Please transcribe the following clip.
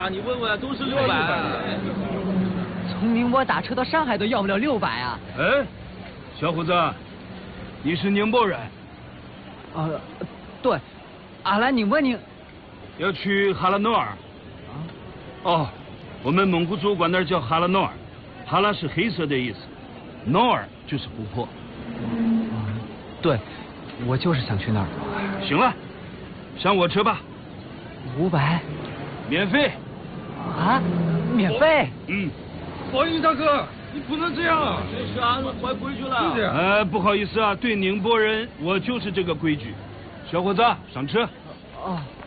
啊，你问问，都是600。 从宁波打车到上海都要不了600啊！ 哎，小伙子，你是宁波人？ 对，俺来宁波要去哈拉诺尔。 啊？ 哦，我们蒙古族管那儿叫哈拉诺尔，哈拉是黑色的意思，诺尔就是湖泊。 对，我就是想去那儿。 行了，上我车吧。 500， 免费。 啊？免费？ 王英大哥，你不能这样啊！这是俺们坏规矩了。 不好意思啊，对宁波人，我就是这个规矩。小伙子，上车。 哦。